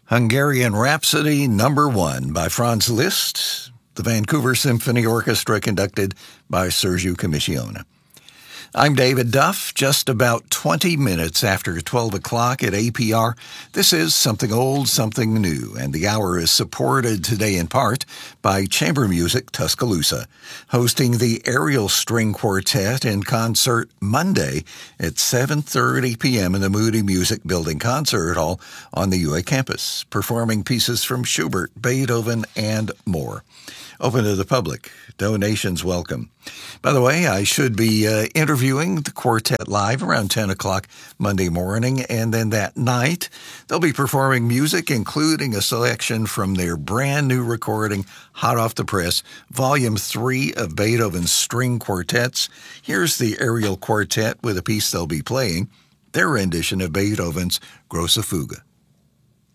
Hungarian Rhapsody No. 1 by Franz Liszt, the Vancouver Symphony Orchestra conducted by Sergiu Commissiona. I'm David Duff, just about 20 minutes after 12 o'clock at APR. This is Something Old, Something New, and the hour is supported today in part by Chamber Music Tuscaloosa, hosting the Ariel String Quartet in concert Monday at 7:30 p.m. in the Moody Music Building Concert Hall on the UA campus, performing pieces from Schubert, Beethoven, and more. Open to the public. Donations welcome. By the way, I should be interviewing the quartet live around 10 o'clock Monday morning, and then that night they'll be performing music, including a selection from their brand new recording, hot off the press, Volume 3 of Beethoven's String Quartets. Here's the Ariel Quartet with a piece they'll be playing, their rendition of Beethoven's Grosse Fuge.